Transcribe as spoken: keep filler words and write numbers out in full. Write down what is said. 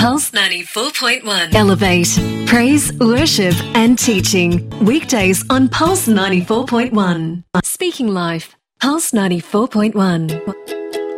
Pulse ninety-four point one. Elevate, praise, worship and teaching. Weekdays on Pulse ninety-four point one. Speaking Life, Pulse ninety-four point one.